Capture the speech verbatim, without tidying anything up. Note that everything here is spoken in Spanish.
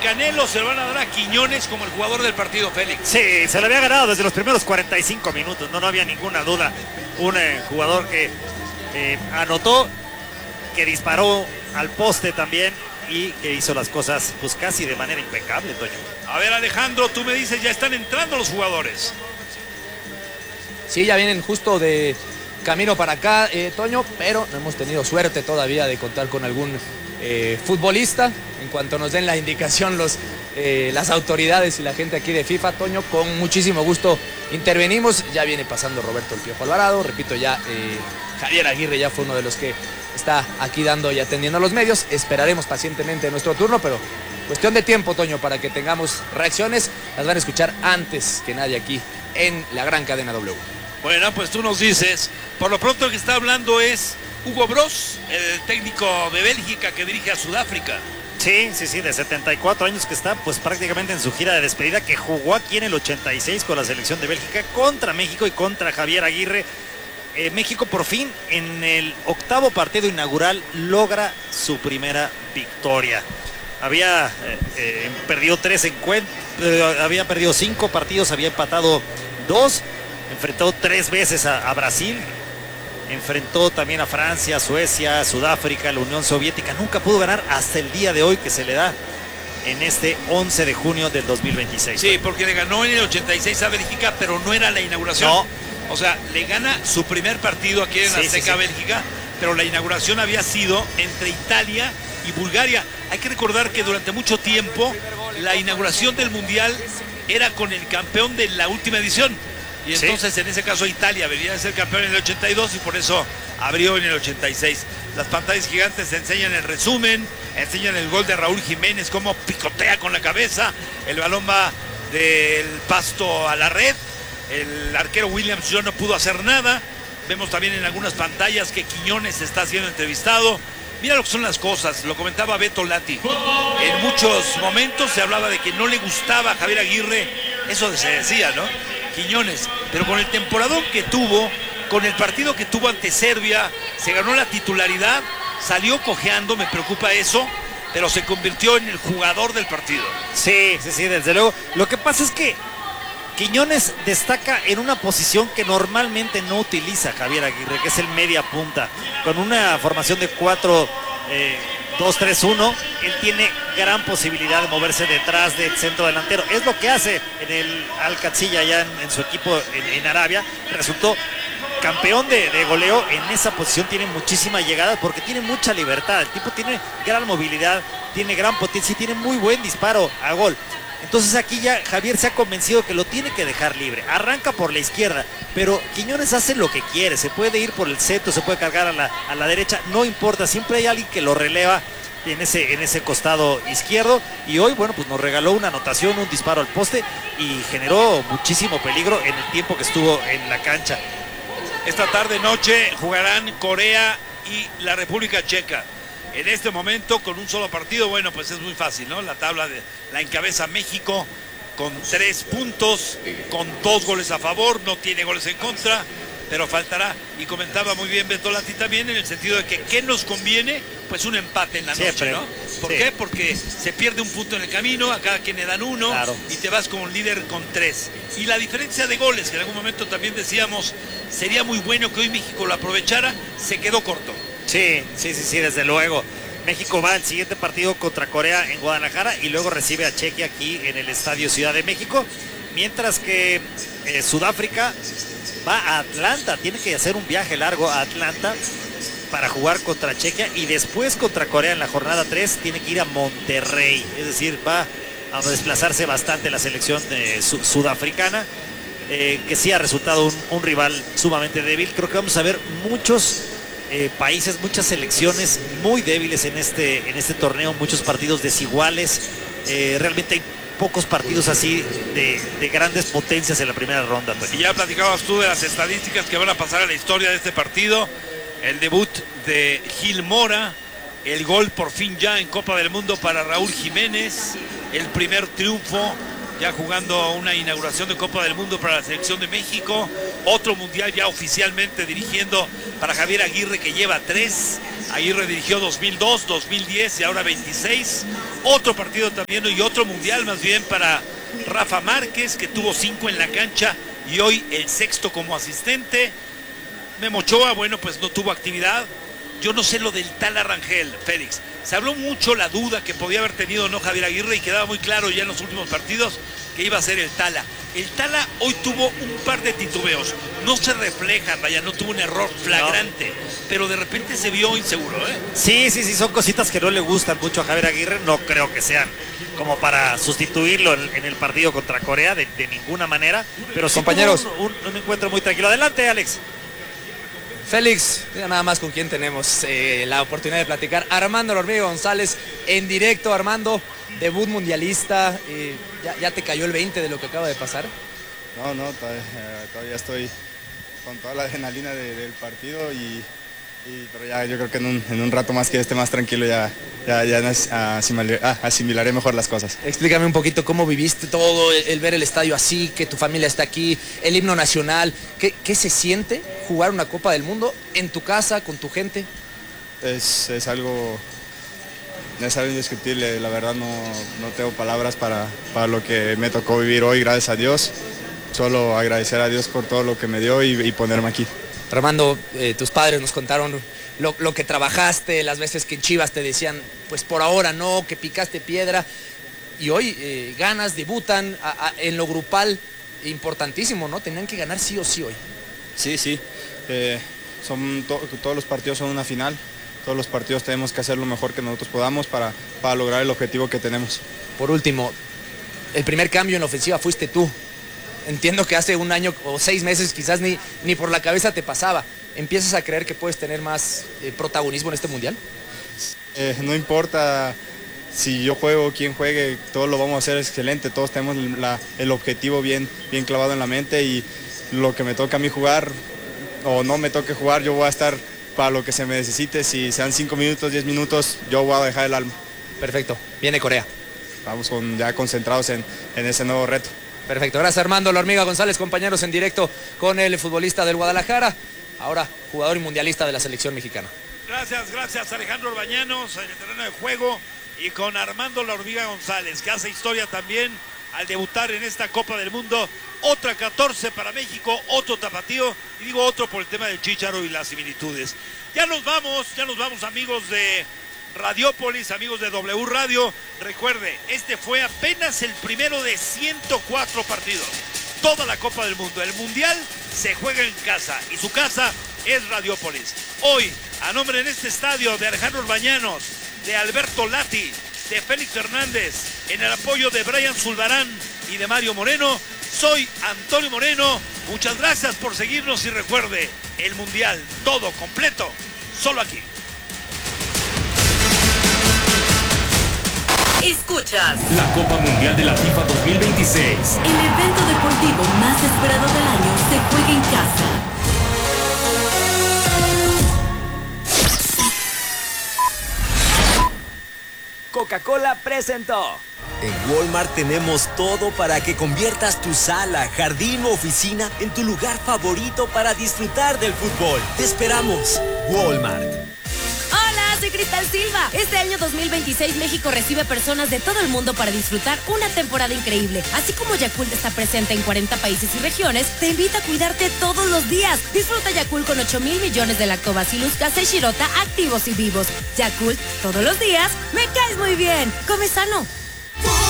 Canelo se lo van a dar a Quiñones como el jugador del partido, Félix. Sí, se lo había ganado desde los primeros cuarenta y cinco minutos, no, no había ninguna duda. Un eh, jugador que eh, anotó, que disparó al poste también y que hizo las cosas pues casi de manera impecable, Toño. A ver, Alejandro, tú me dices, ya están entrando los jugadores. Sí, ya vienen justo de camino para acá, eh, Toño, pero no hemos tenido suerte todavía de contar con algún eh, futbolista. En cuanto nos den la indicación los, eh, las autoridades y la gente aquí de FIFA, Toño, con muchísimo gusto intervenimos. Ya viene pasando Roberto El Piojo Alvarado, repito, ya eh, Javier Aguirre ya fue uno de los que está aquí dando y atendiendo a los medios. Esperaremos pacientemente nuestro turno, pero cuestión de tiempo, Toño, para que tengamos reacciones. Las van a escuchar antes que nadie aquí en la gran cadena W. Bueno, pues tú nos dices, por lo pronto el que está hablando es Hugo Broos, el técnico de Bélgica que dirige a Sudáfrica. Sí, sí, sí, de setenta y cuatro años que está pues prácticamente en su gira de despedida, que jugó aquí en el ochenta y seis con la selección de Bélgica contra México y contra Javier Aguirre. Eh, México por fin en el octavo partido inaugural logra su primera victoria. Había eh, eh, perdido tres encuentros, eh, había perdido cinco partidos, había empatado dos, enfrentó tres veces a, a Brasil, enfrentó también a Francia, Suecia, Sudáfrica, la Unión Soviética. Nunca pudo ganar hasta el día de hoy que se le da en este once de junio del dos mil veintiséis. Sí, porque le ganó en el ochenta y seis a Bélgica, pero no era la inauguración. No. O sea, le gana su primer partido aquí en Sí, Azteca, sí, sí. Bélgica, pero la inauguración había sido entre Italia y Bulgaria. Hay que recordar que durante mucho tiempo la inauguración del Mundial era con el campeón de la última edición. Y entonces, sí, en ese caso Italia venía de ser campeón en el ochenta y dos y por eso abrió en el ochenta y seis. Las pantallas gigantes enseñan el resumen, enseñan el gol de Raúl Jiménez, cómo picotea con la cabeza, el balón va del pasto a la red, el arquero Williams John no pudo hacer nada. Vemos también en algunas pantallas que Quiñones está siendo entrevistado. Mira lo que son las cosas, lo comentaba Beto Lati. En muchos momentos se hablaba de que no le gustaba a Javier Aguirre, eso se decía, ¿no? Quiñones, pero con el temporadón que tuvo, con el partido que tuvo ante Serbia, se ganó la titularidad, salió cojeando, me preocupa eso, pero se convirtió en el jugador del partido. Sí, sí, sí, desde luego. Lo que pasa es que Quiñones destaca en una posición que normalmente no utiliza Javier Aguirre, que es el media punta. Con una formación de cuatro dos tres uno, él tiene gran posibilidad de moverse detrás del centro delantero. Es lo que hace en el Al-Qadsiya, allá en, en su equipo en, en Arabia. Resultó campeón de, de goleo en esa posición, tiene muchísima llegada porque tiene mucha libertad. El tipo tiene gran movilidad, tiene gran potencia y tiene muy buen disparo a gol. Entonces aquí ya Javier se ha convencido que lo tiene que dejar libre. Arranca por la izquierda, pero Quiñones hace lo que quiere. Se puede ir por el centro, se puede cargar a la, a la derecha, no importa. Siempre hay alguien que lo releva en ese, en ese costado izquierdo. Y hoy, bueno, pues nos regaló una anotación, un disparo al poste y generó muchísimo peligro en el tiempo que estuvo en la cancha. Esta tarde noche jugarán Corea y la República Checa. En este momento, con un solo partido, bueno, pues es muy fácil, ¿no? La tabla de, la encabeza México con tres puntos, con dos goles a favor, no tiene goles en contra, pero faltará. Y comentaba muy bien Beto Lati también en el sentido de que ¿qué nos conviene? Pues un empate en la noche, Siempre, ¿no? ¿Por sí. qué? Porque se pierde un punto en el camino, a cada quien le dan uno, claro, y te vas como líder con tres. Y la diferencia de goles, que en algún momento también decíamos, sería muy bueno que hoy México lo aprovechara, se quedó corto. Sí, sí, sí, sí, desde luego. México va al siguiente partido contra Corea en Guadalajara y luego recibe a Chequia aquí en el Estadio Ciudad de México. Mientras que eh, Sudáfrica va a Atlanta, tiene que hacer un viaje largo a Atlanta para jugar contra Chequia y después contra Corea en la jornada tres tiene que ir a Monterrey. Es decir, va a desplazarse bastante la selección eh, su sudafricana, eh, que sí ha resultado un, un rival sumamente débil. Creo que vamos a ver muchos Eh, países, muchas selecciones muy débiles en este, en este torneo, muchos partidos desiguales. Eh, realmente hay pocos partidos así de, de grandes potencias en la primera ronda. Y ya platicabas tú de las estadísticas que van a pasar a la historia de este partido. El debut de Gil Mora, el gol por fin ya en Copa del Mundo para Raúl Jiménez, el primer triunfo ya jugando una inauguración de Copa del Mundo para la selección de México, otro mundial ya oficialmente dirigiendo para Javier Aguirre, que lleva tres. Aguirre dirigió dos mil dos, dos mil diez y ahora veintiséis. Otro partido también y otro mundial más bien para Rafa Márquez, que tuvo cinco en la cancha y hoy el sexto como asistente. Memo Ochoa, bueno, pues no tuvo actividad. Yo no sé lo del Tala Rangel, Félix. Se habló mucho la duda que podía haber tenido no Javier Aguirre y quedaba muy claro ya en los últimos partidos que iba a ser el Tala. El Tala hoy tuvo un par de titubeos. No se refleja, vaya, no tuvo un error flagrante, no. Pero de repente se vio inseguro, ¿eh? Sí, sí, sí, son cositas que no le gustan mucho a Javier Aguirre. No creo que sean como para sustituirlo en, en el partido contra Corea de, de ninguna manera. Pero sí, compañeros, un, un, un encuentro muy tranquilo. Adelante, Alex. Félix, ya nada más con quién tenemos eh, la oportunidad de platicar. Armando La Hormiga González en directo. Armando, debut mundialista, eh, ¿ya, ¿ya te cayó el veinte de lo que acaba de pasar? No, no, todavía, todavía estoy con toda la adrenalina de, del partido, y, y, pero ya yo creo que en un, en un rato más que esté más tranquilo ya, ya, ya asimilaré, ah, asimilaré mejor las cosas. Explícame un poquito cómo viviste todo, el, el ver el estadio así, que tu familia está aquí, el himno nacional. ¿Qué, qué se siente jugar una Copa del Mundo en tu casa, con tu gente? Es, es algo... Es algo indescriptible, la verdad no, no tengo palabras para, para lo que me tocó vivir hoy, gracias a Dios. Solo agradecer a Dios por todo lo que me dio y, y ponerme aquí. Armando, eh, tus padres nos contaron lo, lo que trabajaste, las veces que en Chivas te decían, pues por ahora no, que picaste piedra. Y hoy eh, ganas, debutan a, a, en lo grupal, importantísimo, ¿no? Tenían que ganar sí o sí hoy. Sí, sí. Eh, son to, todos los partidos son una final. Todos los partidos tenemos que hacer lo mejor que nosotros podamos para, para lograr el objetivo que tenemos. Por último, el primer cambio en la ofensiva fuiste tú. Entiendo que hace un año o seis meses quizás ni, ni por la cabeza te pasaba. ¿Empiezas a creer que puedes tener más eh, protagonismo en este mundial? Eh, no importa si yo juego o quién juegue, todos lo vamos a hacer excelente. Todos tenemos la, el objetivo bien, bien clavado en la mente, y lo que me toca a mí jugar o no me toque jugar, yo voy a estar para lo que se me necesite. Si sean cinco minutos, diez minutos, yo voy a dejar el alma. Perfecto, viene Corea. Estamos con, ya concentrados en, en ese nuevo reto. Perfecto, gracias Armando La Hormiga González, compañeros en directo con el futbolista del Guadalajara, ahora jugador y mundialista de la selección mexicana. Gracias, gracias Alejandro Orbañanos en el terreno de juego, y con Armando La Hormiga González, que hace historia también al debutar en esta Copa del Mundo. Otra catorce para México, otro tapatío, y digo otro por el tema del Chícharo y las similitudes. Ya nos vamos, ya nos vamos amigos de Radiópolis, amigos de W Radio. Recuerde, este fue apenas el primero de ciento cuatro partidos. Toda la Copa del Mundo, el Mundial se juega en casa, y su casa es Radiópolis. Hoy, a nombre en este estadio de Alejandro Orbañanos, de Alberto Lati, de Félix Hernández, en el apoyo de Brian Zulbarán y de Mario Moreno, soy Antonio Moreno. Muchas gracias por seguirnos, y recuerde, el Mundial todo completo, solo aquí. Escuchas la Copa Mundial de la FIFA dos mil veintiséis. El evento deportivo más esperado del año se juega en casa. Coca-Cola presentó. En Walmart tenemos todo para que conviertas tu sala, jardín o oficina en tu lugar favorito para disfrutar del fútbol. Te esperamos. Walmart. Hola, soy Cristal Silva. Este año dos mil veintiséis México recibe personas de todo el mundo para disfrutar una temporada increíble. Así como Yakult está presente en cuarenta países y regiones, te invita a cuidarte todos los días. Disfruta Yakult con ocho mil millones de lactobacillus casei shirota activos y vivos. Yakult, todos los días, me caes muy bien. Come sano.